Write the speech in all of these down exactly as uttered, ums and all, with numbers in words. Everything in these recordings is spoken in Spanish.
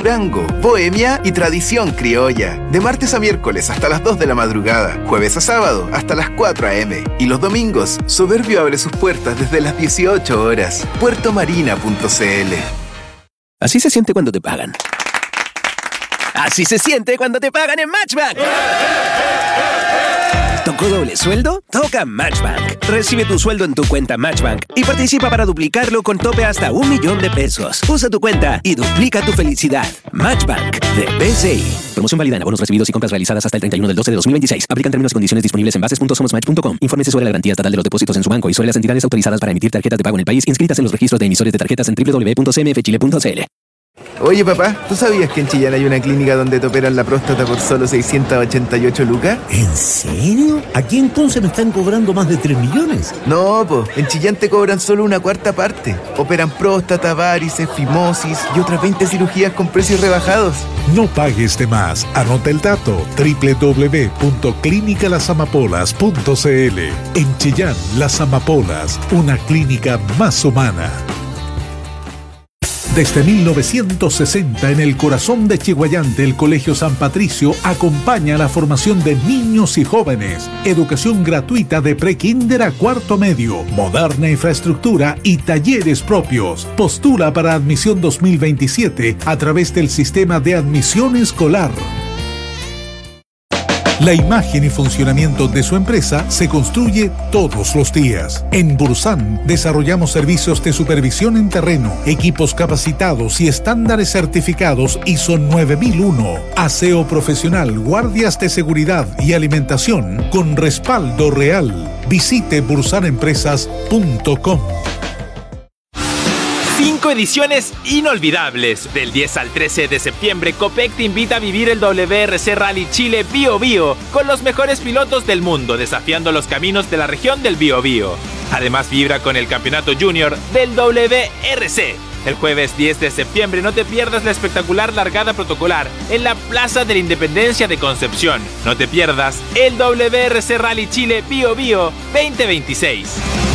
Durango, bohemia y tradición criolla. De martes a miércoles hasta las dos de la madrugada, jueves a sábado hasta las cuatro a eme y los domingos, Soberbio abre sus puertas desde las dieciocho horas. puerto marina punto ce ele. Así se siente cuando te pagan. Así se siente cuando te pagan en Matchbank. ¿Tocó doble sueldo? Toca Matchbank. Recibe tu sueldo en tu cuenta Matchbank y participa para duplicarlo con tope hasta un millón de pesos. Usa tu cuenta y duplica tu felicidad. Matchbank de B C I. Promoción válida en abonos recibidos y compras realizadas hasta el treinta y uno del doce de dos mil veintiséis. Aplican términos y condiciones disponibles en bases punto somosmatch punto com. Infórmese sobre la garantía estatal de los depósitos en su banco y sobre las entidades autorizadas para emitir tarjetas de pago en el país inscritas en los registros de emisores de tarjetas en doble u doble u doble u punto c m f chile punto c l. Oye, papá, ¿tú sabías que en Chillán hay una clínica donde te operan la próstata por solo seiscientas ochenta y ocho lucas? ¿En serio? ¿Aquí entonces me están cobrando más de tres millones? No, po, en Chillán te cobran solo una cuarta parte. Operan próstata, varices, fimosis y otras veinte cirugías con precios rebajados. No pagues de más. Anota el dato: doble u doble u doble u punto clínica las amapolas punto c l. En Chillán, Las Amapolas, una clínica más humana. Desde mil novecientos sesenta, en el corazón de Chiguayante, el Colegio San Patricio acompaña la formación de niños y jóvenes. Educación gratuita de pre-kinder a cuarto medio, moderna infraestructura y talleres propios. Postula para admisión dos mil veintisiete a través del sistema de admisión escolar. La imagen y funcionamiento de su empresa se construye todos los días. En Bursan desarrollamos servicios de supervisión en terreno, equipos capacitados y estándares certificados I S O nueve mil uno, aseo profesional, guardias de seguridad y alimentación con respaldo real. Visite bursan empresas punto com. Cinco ediciones inolvidables. Del diez al trece de septiembre, Copec te invita a vivir el W R C Rally Chile Bío Bío con los mejores pilotos del mundo, desafiando los caminos de la región del Biobío. Además, vibra con el campeonato junior del W R C. El jueves diez de septiembre no te pierdas la espectacular largada protocolar en la Plaza de la Independencia de Concepción. No te pierdas el W R C Rally Chile Bío Bío veinte veintiséis.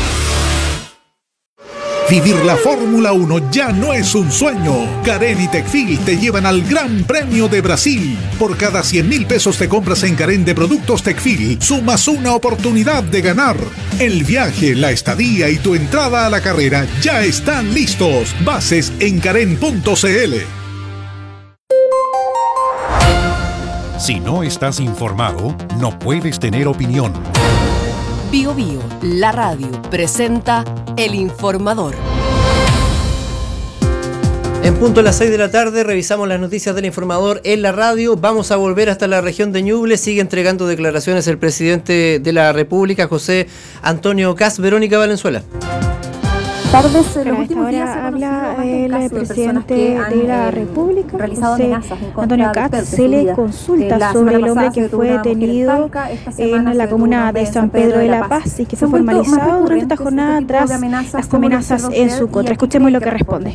Vivir la Fórmula uno ya no es un sueño. Carén y Tecfil te llevan al Gran Premio de Brasil. Por cada cien mil pesos de compras en Carén de productos Tecfil, sumas una oportunidad de ganar. El viaje, la estadía y tu entrada a la carrera ya están listos. Bases en carén punto c l. Si no estás informado, no puedes tener opinión. Bío Bío, la radio, presenta El Informador. En punto a las seis de la tarde revisamos las noticias del Informador en la radio. Vamos a volver hasta la región de Ñuble. Sigue entregando declaraciones el presidente de la República, José Antonio Kast. Verónica Valenzuela. Tardes, en los últimos días se habla el presidente de la República, José Antonio Kast. Se le consulta sobre el hombre que fue detenido en la comuna de San Pedro de la Paz y que fue formalizado durante esta jornada tras las amenazas en su contra. Escuchemos lo que responde.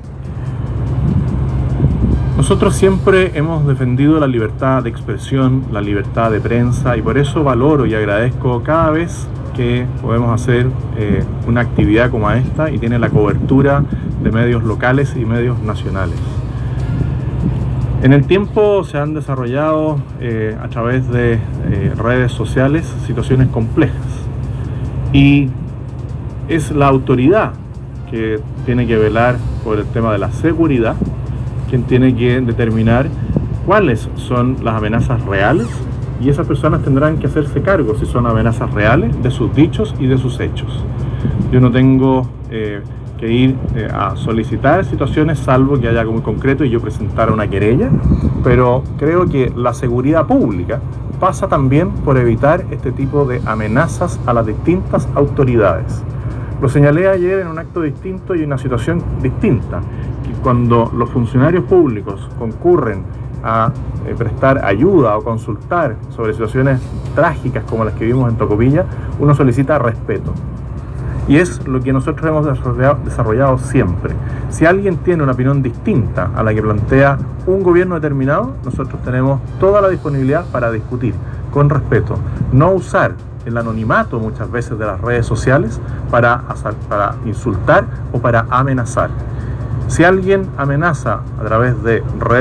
Nosotros siempre hemos defendido la libertad de expresión, la libertad de prensa, y por eso valoro y agradezco cada vez que podemos hacer eh, una actividad como esta y tiene la cobertura de medios locales y medios nacionales. En el tiempo se han desarrollado eh, a través de eh, redes sociales situaciones complejas y es la autoridad que tiene que velar por el tema de la seguridad, quien tiene que determinar cuáles son las amenazas reales, y esas personas tendrán que hacerse cargo, si son amenazas reales, de sus dichos y de sus hechos. Yo no tengo eh, que ir eh, a solicitar situaciones, salvo que haya algo muy concreto y yo presentara una querella, pero creo que la seguridad pública pasa también por evitar este tipo de amenazas a las distintas autoridades. Lo señalé ayer en un acto distinto y en una situación distinta, que cuando los funcionarios públicos concurren a eh, prestar ayuda o consultar sobre situaciones trágicas como las que vimos en Tocopilla, uno solicita respeto. Y es lo que nosotros hemos desarrollado, desarrollado siempre. Si alguien tiene una opinión distinta a la que plantea un gobierno determinado, nosotros tenemos toda la disponibilidad para discutir con respeto. No usar el anonimato muchas veces de las redes sociales para, para insultar o para amenazar. Si alguien amenaza a través de redes